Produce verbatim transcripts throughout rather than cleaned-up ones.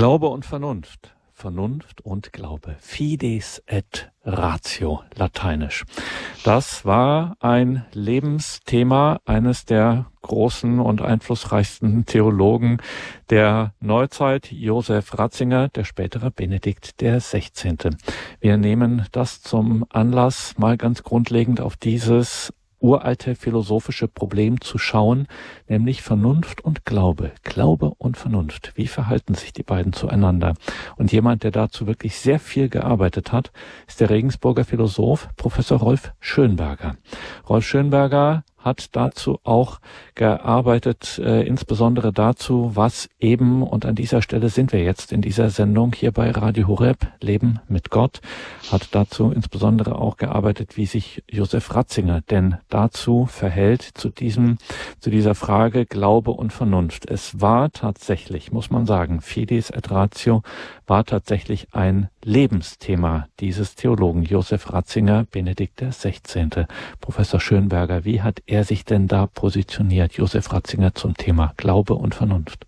Glaube und Vernunft. Vernunft und Glaube. Fides et ratio, lateinisch. Das war ein Lebensthema eines der großen und einflussreichsten Theologen der Neuzeit, Josef Ratzinger, der spätere Benedikt der Sechzehnte. Wir nehmen das zum Anlass, mal ganz grundlegend auf dieses uralte philosophische Problem zu schauen, nämlich Vernunft und Glaube. Glaube und Vernunft. Wie verhalten sich die beiden zueinander? Und jemand, der dazu wirklich sehr viel gearbeitet hat, ist der Regensburger Philosoph Professor Rolf Schönberger. Rolf Schönberger hat dazu auch gearbeitet, äh, insbesondere dazu, was eben, und an dieser Stelle sind wir jetzt in dieser Sendung hier bei Radio Horeb, Leben mit Gott, hat dazu insbesondere auch gearbeitet, wie sich Josef Ratzinger denn dazu verhält, zu diesem, zu dieser Frage Glaube und Vernunft. Es war tatsächlich, muss man sagen, Fides et Ratio war tatsächlich ein Lebensthema dieses Theologen Josef Ratzinger, Benedikt der Sechzehnte. Professor Schönberger, wie hat er sich denn da positioniert, Josef Ratzinger, zum Thema Glaube und Vernunft?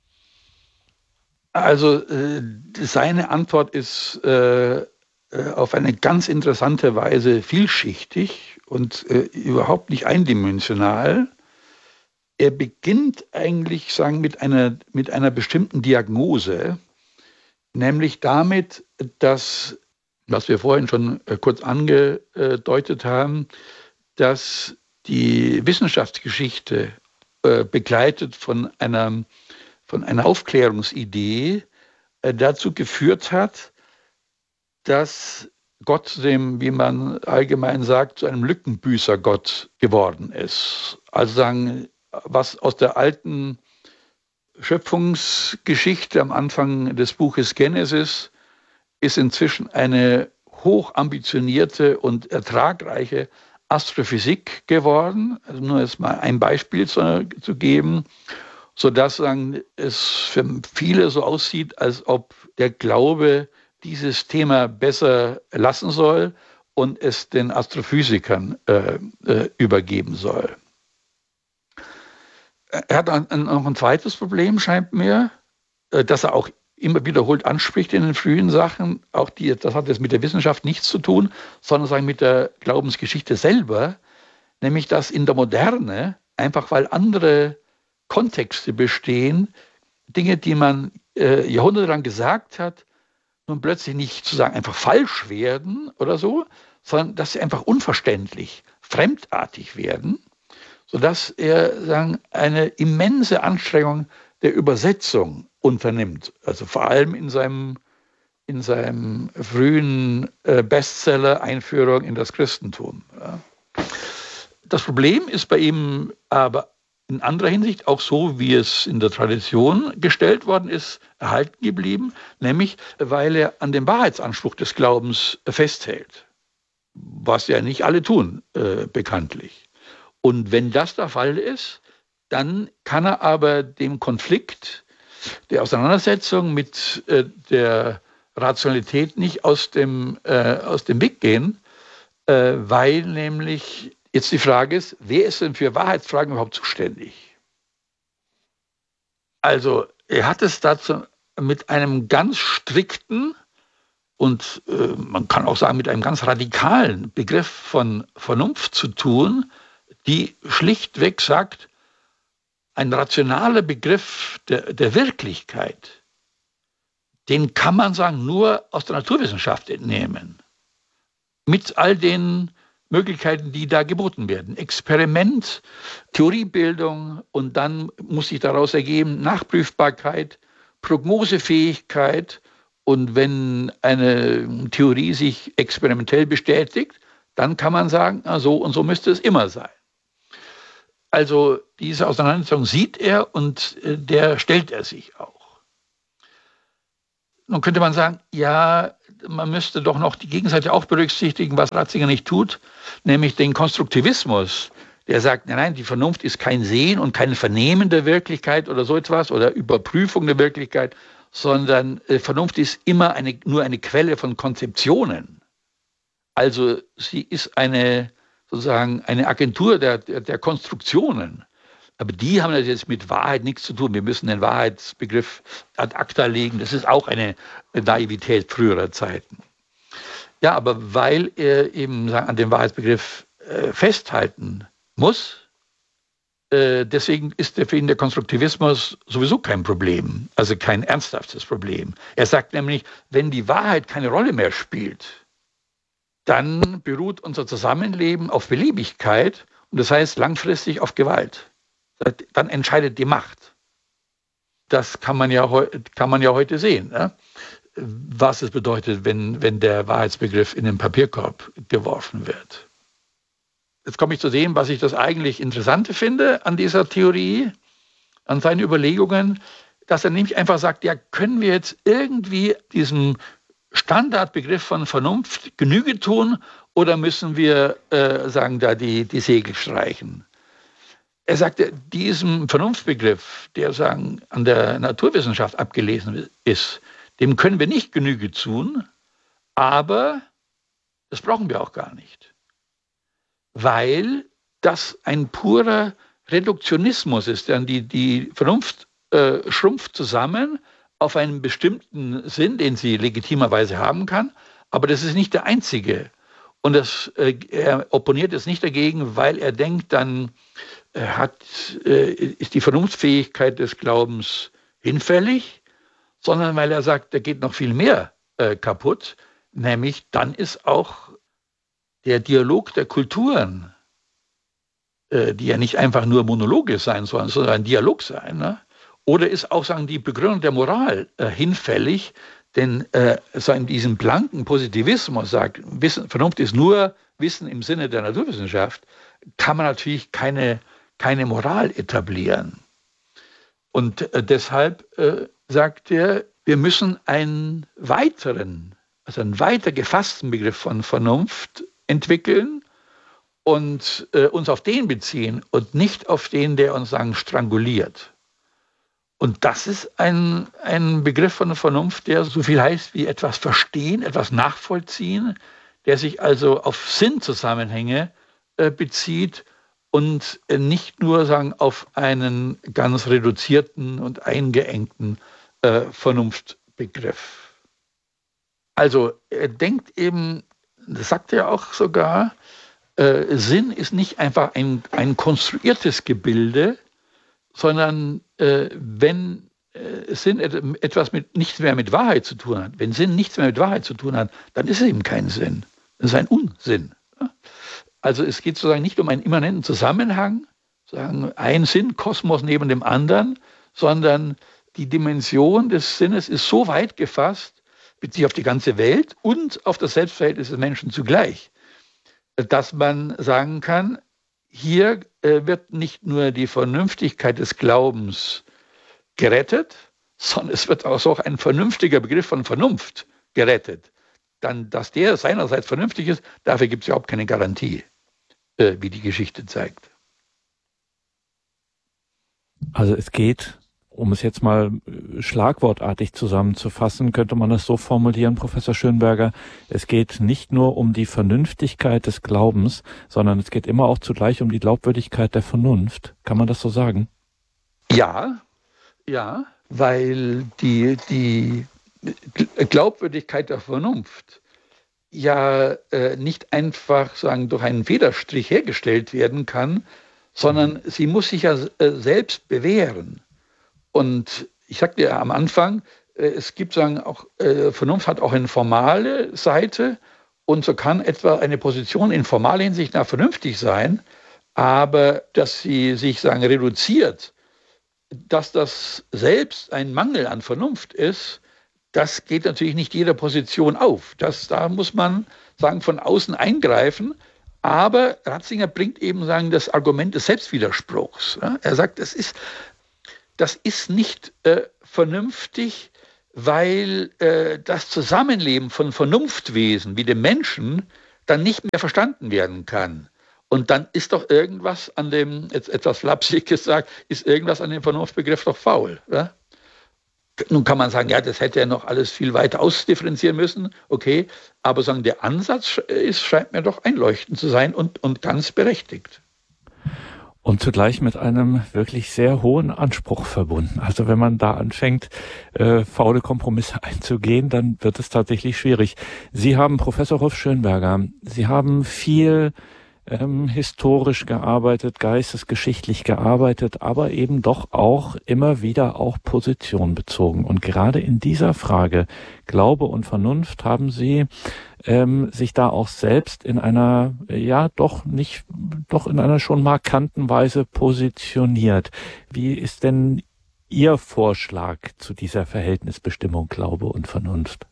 Also äh, seine Antwort ist äh, äh, auf eine ganz interessante Weise vielschichtig und äh, überhaupt nicht eindimensional. Er beginnt eigentlich, sagen, mit einer, mit einer bestimmten Diagnose, nämlich damit, dass, was wir vorhin schon äh, kurz angedeutet haben, dass die Wissenschaftsgeschichte äh, begleitet von einer, von einer Aufklärungsidee äh, dazu geführt hat, dass Gott dem, wie man allgemein sagt, zu einem Lückenbüßergott geworden ist. Also sagen, was aus der alten Schöpfungsgeschichte am Anfang des Buches Genesis ist inzwischen eine hochambitionierte und ertragreiche Astrophysik geworden, also nur jetzt mal ein Beispiel zu, zu geben, sodass sagen, es für viele so aussieht, als ob der Glaube dieses Thema besser lassen soll und es den Astrophysikern äh, äh, übergeben soll. Er hat ein, ein, noch ein zweites Problem, scheint mir, äh, dass er auch immer wiederholt anspricht in den frühen Sachen. Auch die, das hat jetzt mit der Wissenschaft nichts zu tun, sondern sagen mit der Glaubensgeschichte selber, nämlich dass in der Moderne, einfach weil andere Kontexte bestehen, Dinge, die man äh, jahrhundertelang gesagt hat, nun plötzlich nicht zu sagen einfach falsch werden oder so, sondern dass sie einfach unverständlich, fremdartig werden, sodass er sagen, eine immense Anstrengung der Übersetzung unternimmt. Also vor allem in seinem, in seinem frühen äh, Bestseller Einführung in das Christentum. Ja. Das Problem ist bei ihm aber in anderer Hinsicht auch so, wie es in der Tradition gestellt worden ist, erhalten geblieben, nämlich weil er an dem Wahrheitsanspruch des Glaubens festhält, was ja nicht alle tun, äh, bekanntlich. Und wenn das der Fall ist, dann kann er aber dem Konflikt der Auseinandersetzung mit äh, der Rationalität nicht aus dem, äh, aus dem Weg gehen, äh, weil nämlich jetzt die Frage ist, wer ist denn für Wahrheitsfragen überhaupt zuständig? Also er hat es dazu mit einem ganz strikten und äh, man kann auch sagen mit einem ganz radikalen Begriff von Vernunft zu tun, die schlichtweg sagt, ein rationaler Begriff der, der Wirklichkeit, den kann man sagen, nur aus der Naturwissenschaft entnehmen. Mit all den Möglichkeiten, die da geboten werden. Experiment, Theoriebildung und dann muss sich daraus ergeben Nachprüfbarkeit, Prognosefähigkeit und wenn eine Theorie sich experimentell bestätigt, dann kann man sagen, na, so und so müsste es immer sein. Also diese Auseinandersetzung sieht er und äh, der stellt er sich auch. Nun könnte man sagen, ja, man müsste doch noch die Gegenseite auch berücksichtigen, was Ratzinger nicht tut, nämlich den Konstruktivismus, der sagt, nein, nein, die Vernunft ist kein Sehen und kein Vernehmen der Wirklichkeit oder so etwas oder Überprüfung der Wirklichkeit, sondern äh, Vernunft ist immer eine, nur eine Quelle von Konzeptionen. Also sie ist eine sozusagen eine Agentur der, der, der Konstruktionen. Aber die haben jetzt mit Wahrheit nichts zu tun. Wir müssen den Wahrheitsbegriff ad acta legen. Das ist auch eine Naivität früherer Zeiten. Ja, aber weil er eben an dem Wahrheitsbegriff äh, festhalten muss, äh, deswegen ist für ihn der Konstruktivismus sowieso kein Problem, also kein ernsthaftes Problem. Er sagt nämlich, wenn die Wahrheit keine Rolle mehr spielt, dann beruht unser Zusammenleben auf Beliebigkeit und das heißt langfristig auf Gewalt. Dann entscheidet die Macht. Das kann man ja, kann man ja heute sehen, ne? Was es bedeutet, wenn, wenn der Wahrheitsbegriff in den Papierkorb geworfen wird. Jetzt komme ich zu dem, was ich das eigentlich Interessante finde an dieser Theorie, an seinen Überlegungen, dass er nämlich einfach sagt, ja, können wir jetzt irgendwie diesem Standardbegriff von Vernunft Genüge tun oder müssen wir äh, sagen, da die, die Segel streichen? Er sagte, diesem Vernunftbegriff, der sagen, an der Naturwissenschaft abgelesen ist, dem können wir nicht Genüge tun, aber das brauchen wir auch gar nicht. Weil das ein purer Reduktionismus ist, denn die, die Vernunft äh, schrumpft zusammen auf einen bestimmten Sinn, den sie legitimerweise haben kann, aber das ist nicht der einzige. Und das, äh, er opponiert es nicht dagegen, weil er denkt, dann äh, hat, äh, ist die Vernunftfähigkeit des Glaubens hinfällig, sondern weil er sagt, da geht noch viel mehr äh, kaputt, nämlich dann ist auch der Dialog der Kulturen, äh, die ja nicht einfach nur Monologe sein sollen, sondern ein Dialog sein, ne? Oder ist auch sagen die Begründung der Moral äh, hinfällig, denn äh, so in diesem blanken Positivismus sagt, Wissen, Vernunft ist nur Wissen im Sinne der Naturwissenschaft, kann man natürlich keine, keine Moral etablieren. Und äh, deshalb äh, sagt er, wir müssen einen weiteren, also einen weiter gefassten Begriff von Vernunft entwickeln und äh, uns auf den beziehen und nicht auf den, der uns sagen, stranguliert. Und das ist ein, ein Begriff von Vernunft, der so viel heißt wie etwas verstehen, etwas nachvollziehen, der sich also auf Sinnzusammenhänge äh, bezieht und äh, nicht nur sagen, auf einen ganz reduzierten und eingeengten äh, Vernunftbegriff. Also er denkt eben, das sagt er auch sogar, äh, Sinn ist nicht einfach ein, ein konstruiertes Gebilde, sondern äh, wenn äh, Sinn etwas mit, nichts mehr mit Wahrheit zu tun hat, wenn Sinn nichts mehr mit Wahrheit zu tun hat, dann ist es eben kein Sinn. Das ist ein Unsinn. Also es geht sozusagen nicht um einen immanenten Zusammenhang, sagen ein Sinn, Kosmos neben dem anderen, sondern die Dimension des Sinnes ist so weit gefasst, bezieht sich auf die ganze Welt und auf das Selbstverhältnis des Menschen zugleich, dass man sagen kann, hier äh, wird nicht nur die Vernünftigkeit des Glaubens gerettet, sondern es wird auch so ein vernünftiger Begriff von Vernunft gerettet. Dann, dass der seinerseits vernünftig ist, dafür gibt es überhaupt keine Garantie, äh, wie die Geschichte zeigt. Also es geht, um es jetzt mal schlagwortartig zusammenzufassen, könnte man das so formulieren, Professor Schönberger, es geht nicht nur um die Vernünftigkeit des Glaubens, sondern es geht immer auch zugleich um die Glaubwürdigkeit der Vernunft. Kann man das so sagen? Ja, ja, weil die, die Glaubwürdigkeit der Vernunft ja äh, nicht einfach sagen, durch einen Federstrich hergestellt werden kann, sondern sie muss sich ja äh, selbst bewähren. Und ich sagte ja am Anfang, äh, es gibt sagen auch, äh, Vernunft hat auch eine formale Seite und so kann etwa eine Position in formaler Hinsicht nach vernünftig sein, aber dass sie sich sagen reduziert, dass das selbst ein Mangel an Vernunft ist, das geht natürlich nicht jeder Position auf. Das, da muss man sagen, von außen eingreifen. Aber Ratzinger bringt eben sagen, das Argument des Selbstwiderspruchs. Ja? Er sagt, das ist, das ist nicht äh, vernünftig, weil äh, das Zusammenleben von Vernunftwesen wie dem Menschen dann nicht mehr verstanden werden kann. Und dann ist doch irgendwas an dem, jetzt etwas flapsig gesagt, ist irgendwas an dem Vernunftbegriff doch faul. Ja? Nun kann man sagen, ja, das hätte er noch alles viel weiter ausdifferenzieren müssen, okay, aber sagen, der Ansatz ist, scheint mir doch einleuchtend zu sein und, und ganz berechtigt. Und zugleich mit einem wirklich sehr hohen Anspruch verbunden. Also wenn man da anfängt, äh, faule Kompromisse einzugehen, dann wird es tatsächlich schwierig. Sie haben, Professor Rolf-Schönberger, Sie haben viel ähm, historisch gearbeitet, geistesgeschichtlich gearbeitet, aber eben doch auch immer wieder auch Position bezogen. Und gerade in dieser Frage Glaube und Vernunft haben Sie ähm, sich da auch selbst in einer, ja, doch nicht, doch in einer schon markanten Weise positioniert. Wie ist denn Ihr Vorschlag zu dieser Verhältnisbestimmung Glaube und Vernunft?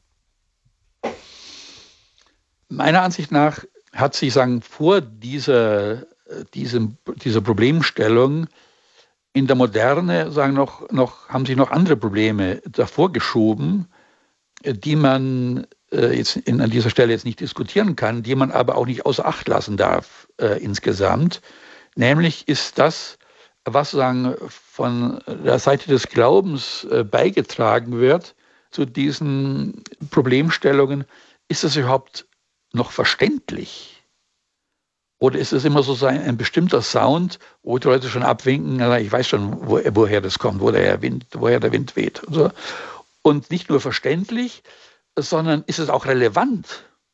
Meiner Ansicht nach hat sich, sagen, vor dieser, diesem, dieser Problemstellung in der Moderne, sagen, noch, noch, haben sich noch andere Probleme davor geschoben, die man äh, jetzt in, an dieser Stelle jetzt nicht diskutieren kann, die man aber auch nicht außer Acht lassen darf äh, insgesamt. Nämlich ist das, was sagen, von der Seite des Glaubens äh, beigetragen wird zu diesen Problemstellungen. Ist das überhaupt noch verständlich? Oder ist es immer so ein, ein bestimmter Sound, wo die Leute schon abwinken, ich weiß schon, wo, woher das kommt, wo der Wind, woher der Wind weht und so. Und nicht nur verständlich, sondern ist es auch relevant?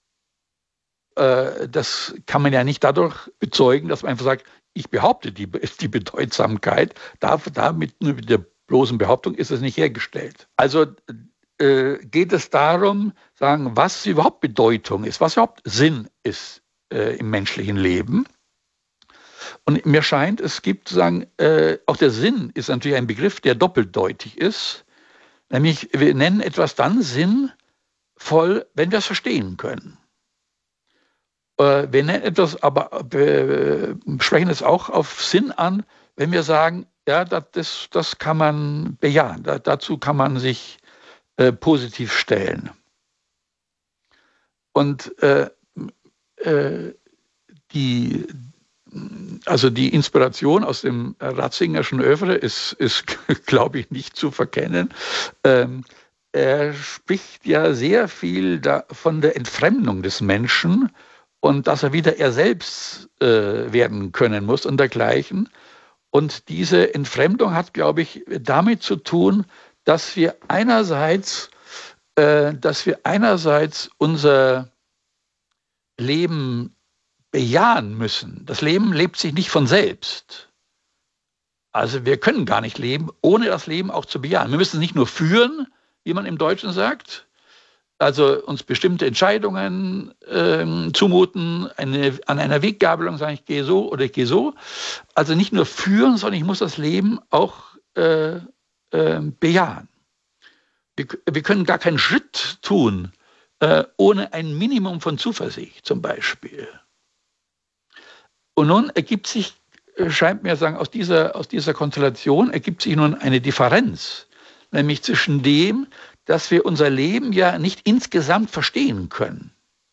Äh, das kann man ja nicht dadurch bezeugen, dass man einfach sagt, ich behaupte die, die Bedeutsamkeit. Damit nur mit der bloßen Behauptung ist es nicht hergestellt. Also äh, geht es darum, sagen, was überhaupt Bedeutung ist, was überhaupt Sinn ist äh, im menschlichen Leben. Und mir scheint, es gibt, sagen, äh, auch der Sinn ist natürlich ein Begriff, der doppeldeutig ist. Nämlich, wir nennen etwas dann sinnvoll, wenn wir es verstehen können. Äh, wir nennen etwas, aber äh, sprechen es auch auf Sinn an, wenn wir sagen, ja, das, das kann man bejahen, da, dazu kann man sich äh, positiv stellen. Und äh, äh, die Also die Inspiration aus dem Ratzingerschen Œuvre ist, ist glaube ich, nicht zu verkennen. Ähm, er spricht ja sehr viel da von der Entfremdung des Menschen und dass er wieder er selbst äh, werden können muss und dergleichen. Und diese Entfremdung hat, glaube ich, damit zu tun, dass wir einerseits, äh, dass wir einerseits unser Leben bejahen müssen. Das Leben lebt sich nicht von selbst. Also wir können gar nicht leben, ohne das Leben auch zu bejahen. Wir müssen es nicht nur führen, wie man im Deutschen sagt, also uns bestimmte Entscheidungen äh, zumuten, eine, an einer Weggabelung sagen, ich gehe so oder ich gehe so. Also nicht nur führen, sondern ich muss das Leben auch äh, äh, bejahen. Wir, wir können gar keinen Schritt tun, äh, ohne ein Minimum von Zuversicht zum Beispiel. Und nun ergibt sich, scheint mir sagen, aus dieser, aus dieser Konstellation ergibt sich nun eine Differenz, nämlich zwischen dem, dass wir unser Leben ja nicht insgesamt verstehen können.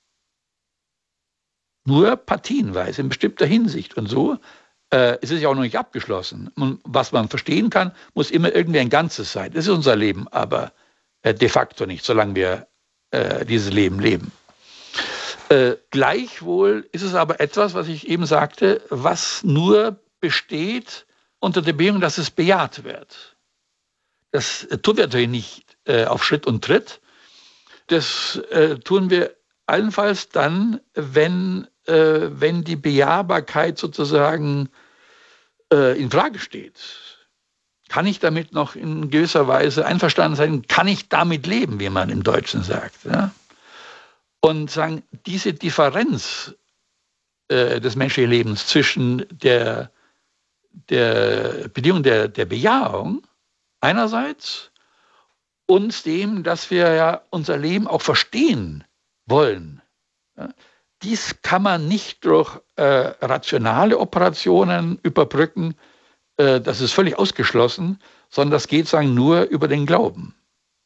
Nur partienweise, in bestimmter Hinsicht. Und so äh, ist es ja auch noch nicht abgeschlossen. Und was man verstehen kann, muss immer irgendwie ein Ganzes sein. Das ist unser Leben aber äh, de facto nicht, solange wir äh, dieses Leben leben. Äh, gleichwohl ist es aber etwas, was ich eben sagte, was nur besteht unter der Bedingung, dass es bejaht wird. Das äh, tun wir natürlich nicht äh, auf Schritt und Tritt. Das äh, tun wir allenfalls dann, wenn, äh, wenn die Bejahbarkeit sozusagen äh, in Frage steht. Kann ich damit noch in gewisser Weise einverstanden sein? Kann ich damit leben, wie man im Deutschen sagt? Ja? Und sagen, diese Differenz äh, des menschlichen Lebens zwischen der, der Bedingung der, der Bejahung einerseits und dem, dass wir ja unser Leben auch verstehen wollen. Ja, dies kann man nicht durch äh, rationale Operationen überbrücken, äh, das ist völlig ausgeschlossen, sondern das geht, sagen, nur über den Glauben.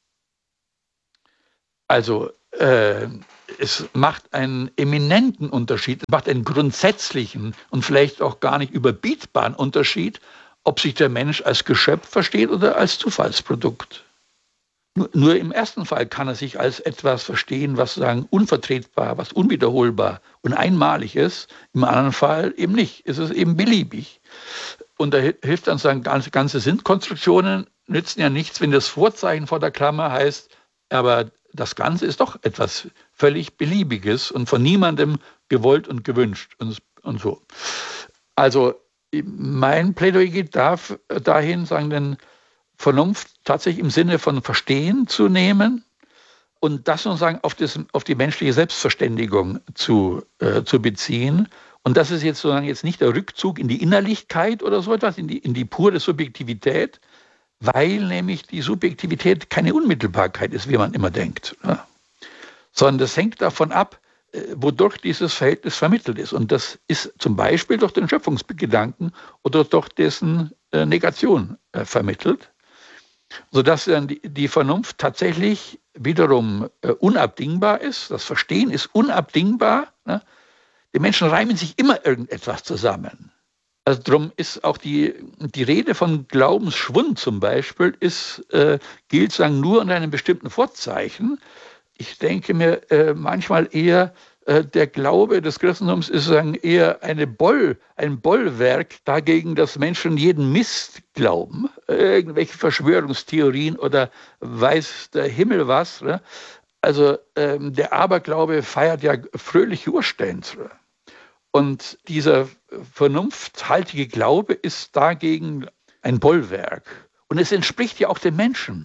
Also äh, es macht einen eminenten Unterschied, es macht einen grundsätzlichen und vielleicht auch gar nicht überbietbaren Unterschied, ob sich der Mensch als Geschöpf versteht oder als Zufallsprodukt. Nur, nur im ersten Fall kann er sich als etwas verstehen, was sagen unvertretbar, was unwiederholbar und einmalig ist. Im anderen Fall eben nicht. Es ist eben beliebig. Und da hilft dann sagen, ganze, ganze Sinnkonstruktionen nützen ja nichts, wenn das Vorzeichen vor der Klammer heißt, aber das Ganze ist doch etwas völlig Beliebiges und von niemandem gewollt und gewünscht und, und so. Also mein Plädoyer geht darf, dahin, sagen, den Vernunft tatsächlich im Sinne von Verstehen zu nehmen und das sozusagen auf, das, auf die menschliche Selbstverständigung zu, äh, zu beziehen. Und das ist jetzt sozusagen jetzt nicht der Rückzug in die Innerlichkeit oder so etwas, in die, in die pure Subjektivität, weil nämlich die Subjektivität keine Unmittelbarkeit ist, wie man immer denkt. Ja. Sondern das hängt davon ab, wodurch dieses Verhältnis vermittelt ist. Und das ist zum Beispiel durch den Schöpfungsgedanken oder durch dessen äh, Negation äh, vermittelt, sodass dann die, die Vernunft tatsächlich wiederum äh, unabdingbar ist. Das Verstehen ist unabdingbar. Ne? Die Menschen reimen sich immer irgendetwas zusammen. Also darum ist auch die, die Rede von Glaubensschwund zum Beispiel, ist, äh, gilt sagen, nur unter einem bestimmten Vorzeichen. Ich denke mir äh, manchmal eher, äh, der Glaube des Christentums ist sagen, eher eine Boll, ein Bollwerk dagegen, dass Menschen jeden Mist glauben, äh, irgendwelche Verschwörungstheorien oder weiß der Himmel was. Ne? Also ähm, der Aberglaube feiert ja fröhliche Urstände. Und dieser vernunfthaltige Glaube ist dagegen ein Bollwerk. Und es entspricht ja auch den Menschen.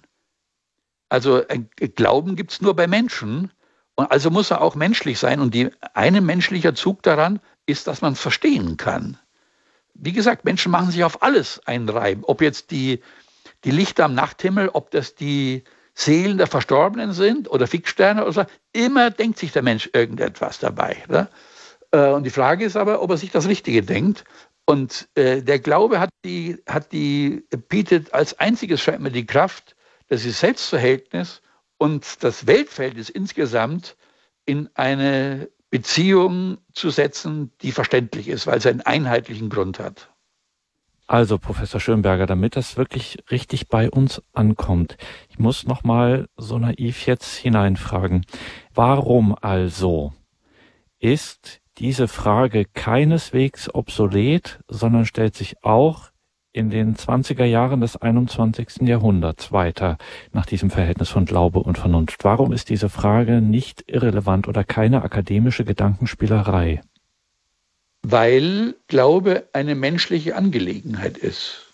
Also Glauben gibt es nur bei Menschen. Und also muss er auch menschlich sein. Und die, ein menschlicher Zug daran ist, dass man es verstehen kann. Wie gesagt, Menschen machen sich auf alles einen Reim. Ob jetzt die, die Lichter am Nachthimmel, ob das die Seelen der Verstorbenen sind oder Fixsterne oder so. Immer denkt sich der Mensch irgendetwas dabei. Ne? Und die Frage ist aber, ob er sich das Richtige denkt. Und äh, der Glaube hat die, hat die, bietet als einziges scheinbar die Kraft, das Selbstverhältnis und das Weltverhältnis insgesamt in eine Beziehung zu setzen, die verständlich ist, weil sie einen einheitlichen Grund hat. Also, Professor Schönberger, damit das wirklich richtig bei uns ankommt, ich muss noch mal so naiv jetzt hineinfragen. Warum also ist diese Frage keineswegs obsolet, sondern stellt sich auch in den zwanziger Jahren des einundzwanzigsten Jahrhunderts weiter nach diesem Verhältnis von Glaube und Vernunft? Warum ist diese Frage nicht irrelevant oder keine akademische Gedankenspielerei? Weil Glaube eine menschliche Angelegenheit ist.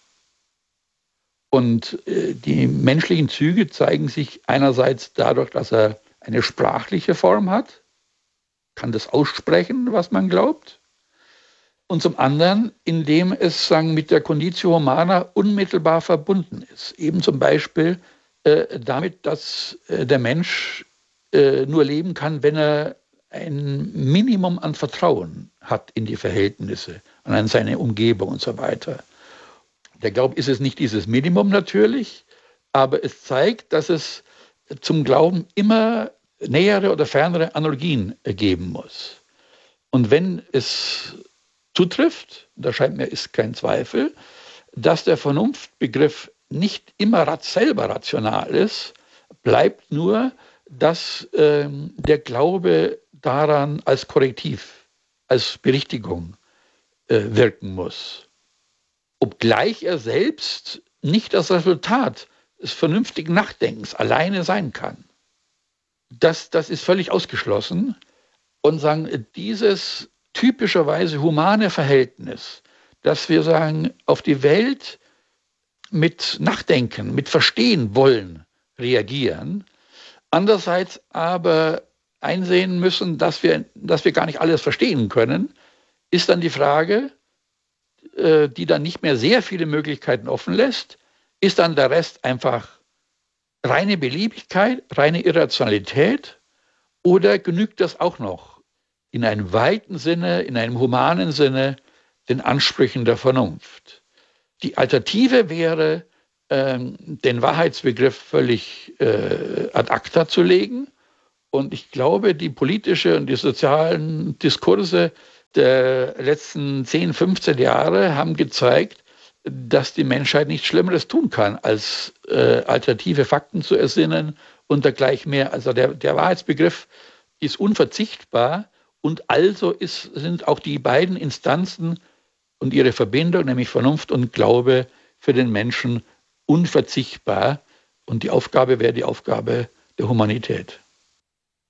Und äh, die menschlichen Züge zeigen sich einerseits dadurch, dass er eine sprachliche Form hat, kann das aussprechen, was man glaubt. Und zum anderen, indem es sagen, mit der Conditio Humana unmittelbar verbunden ist. Eben zum Beispiel äh, damit, dass äh, der Mensch äh, nur leben kann, wenn er ein Minimum an Vertrauen hat in die Verhältnisse, an seine Umgebung und so weiter. Der Glaube ist es nicht dieses Minimum natürlich, aber es zeigt, dass es zum Glauben immer nähere oder fernere Analogien geben muss. Und wenn es zutrifft, da scheint mir ist kein Zweifel, dass der Vernunftbegriff nicht immer selber rational ist, bleibt nur, dass äh, der Glaube daran als Korrektiv, als Berichtigung äh, wirken muss. Obgleich er selbst nicht das Resultat des vernünftigen Nachdenkens alleine sein kann. Das, das ist völlig ausgeschlossen. Und sagen, dieses typischerweise humane Verhältnis, dass wir sagen, auf die Welt mit Nachdenken, mit Verstehen wollen, reagieren, andererseits aber einsehen müssen, dass wir, dass wir gar nicht alles verstehen können, ist dann die Frage, äh, die dann nicht mehr sehr viele Möglichkeiten offen lässt, ist dann der Rest einfach reine Beliebigkeit, reine Irrationalität oder genügt das auch noch in einem weiten Sinne, in einem humanen Sinne, den Ansprüchen der Vernunft? Die Alternative wäre, ähm, den Wahrheitsbegriff völlig äh, ad acta zu legen. Und ich glaube, die politische und die sozialen Diskurse der letzten zehn, fünfzehn Jahre haben gezeigt, dass die Menschheit nichts Schlimmeres tun kann, als äh, alternative Fakten zu ersinnen und dergleichen mehr. Also der, der Wahrheitsbegriff ist unverzichtbar und also ist, sind auch die beiden Instanzen und ihre Verbindung, nämlich Vernunft und Glaube, für den Menschen unverzichtbar. Und die Aufgabe wäre die Aufgabe der Humanität.